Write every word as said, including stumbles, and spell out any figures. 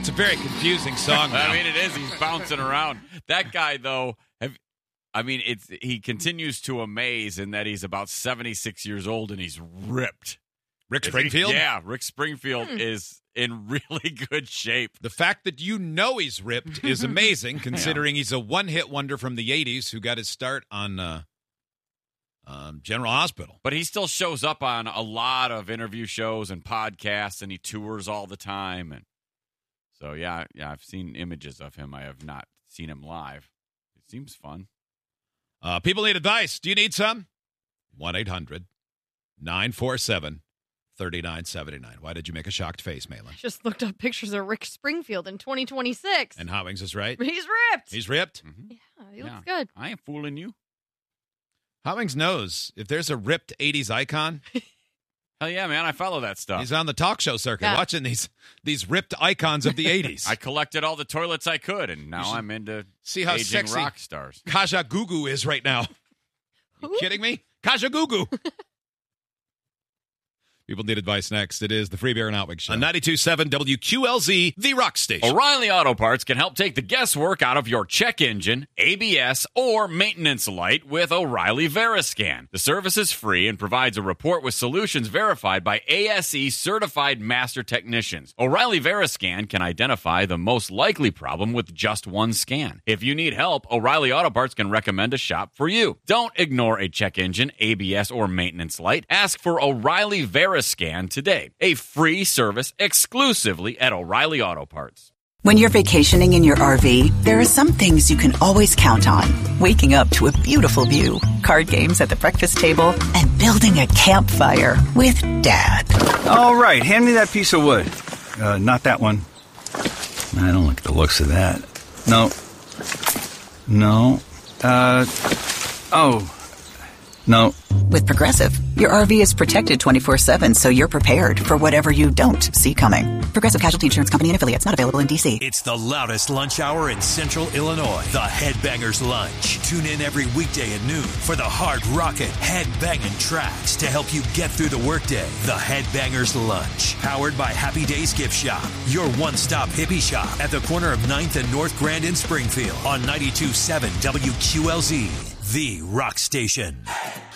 It's a very confusing song now. I mean, it is. He's bouncing around. That guy, though, have, I mean, it's he continues to amaze in that he's about seventy-six years old and he's ripped. Rick Springfield? Yeah, Rick Springfield Hmm. is in really good shape. The fact that you know he's ripped is amazing, considering he's a one-hit wonder from the eighties who got his start on uh, um, General Hospital. But he still shows up on a lot of interview shows and podcasts, and he tours all the time. And so, yeah, yeah, I've seen images of him. I have not seen him live. It seems fun. Uh, people need advice. Do you need some? one eight hundred nine four seven thirty-nine seventy-nine. Why did you make a shocked face, Malin? I just looked up pictures of Rick Springfield in twenty twenty-six. And Howings is right. He's ripped. He's ripped. Mm-hmm. yeah, he Yeah. looks good. I ain't fooling you. Howings knows if there's a ripped eighties icon, Hell yeah, man. I follow that stuff. he's on the talk show circuit Yeah. watching these these ripped icons of the eighties. I collected all the toilets I could, and now should I'm into see how aging sexy rock stars. Kaja Gugu is right now. You Who? kidding me? Kaja Gugu. People need advice next. It is the Free Beer and Outwig Show. On ninety-two point seven W Q L Z, the rock station. O'Reilly Auto Parts can help take the guesswork out of your check engine, A B S, or maintenance light with O'Reilly Veriscan. The service is free and provides a report with solutions verified by A S E certified master technicians. O'Reilly Veriscan can identify the most likely problem with just one scan. If you need help, O'Reilly Auto Parts can recommend a shop for you. Don't ignore a check engine, A B S, or maintenance light. Ask for O'Reilly Veriscan today. A free service exclusively at O'Reilly Auto Parts. When you're vacationing in your R V, there are some things you can always count on. Waking up to a beautiful view, card games at the breakfast table, and building a campfire with Dad. All right, hand me that piece of wood. Uh, not that one. I don't like the looks of that. No. No. Uh, oh. No. With Progressive, your R V is protected twenty-four seven, so you're prepared for whatever you don't see coming. Progressive Casualty Insurance Company and Affiliates, not available in D C. It's the loudest lunch hour in Central Illinois. The Headbangers Lunch. Tune in every weekday at noon for the hard rockin', headbanging tracks to help you get through the workday. The Headbangers Lunch. Powered by Happy Days Gift Shop. Your one-stop hippie shop at the corner of ninth and North Grand in Springfield on ninety-two point seven W Q L Z. The Rock Station.